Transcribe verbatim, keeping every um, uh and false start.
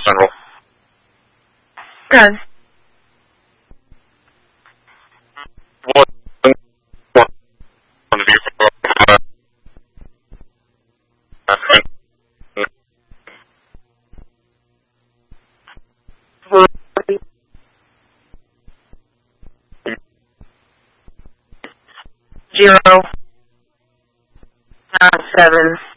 Central. Good. What? On the vehicle. Zero nine seven.